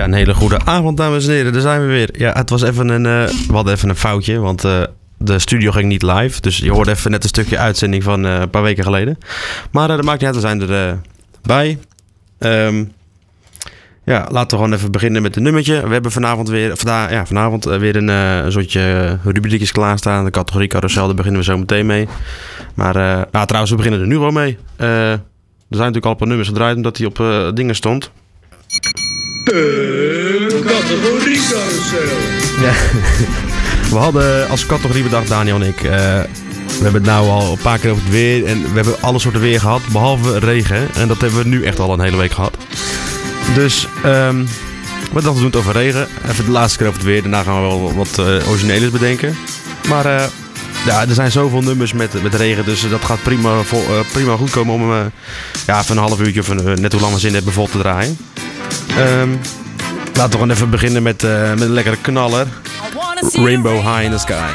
een hele goede avond, dames en heren. Daar zijn we weer. Ja, het was even we hadden even een foutje, want de studio ging niet live. Dus je hoorde even net een stukje uitzending van een paar weken geleden. Maar dat maakt niet uit, we zijn er bij. Ja, laten we gewoon even beginnen met een nummertje. We hebben vanavond weer een soortje rubriekjes klaarstaan. De categorie carousel, daar beginnen we zo meteen mee. Maar trouwens, we beginnen er nu wel mee. Er zijn natuurlijk al een paar nummers gedraaid omdat hij op dingen stond. De categorie carousel. Ja. We hadden als categorie bedacht, Daniel en ik. We hebben het nou al een paar keer over het weer. En we hebben alle soorten weer gehad, behalve regen. En dat hebben we nu echt al een hele week gehad. Dus we dachten we doen het over regen. Even de laatste keer over het weer. Daarna gaan we wel wat origineels bedenken. Maar er zijn zoveel nummers met regen. Dus dat gaat prima goed komen om even een half uurtje of net hoe lang we zin hebben vol te draaien. Laten we gewoon even beginnen met een lekkere knaller. Rainbow High in the Sky.